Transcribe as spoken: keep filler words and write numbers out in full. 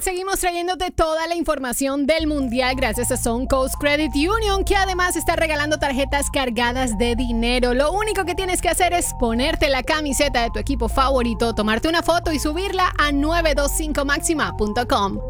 seguimos trayéndote toda la información del Mundial gracias a Zone Coast Credit Union, que además está regalando tarjetas cargadas de dinero. Lo único que tienes que hacer es ponerte la camiseta de tu equipo favorito, tomarte una foto y subirla a nueve dos cinco máxima punto com.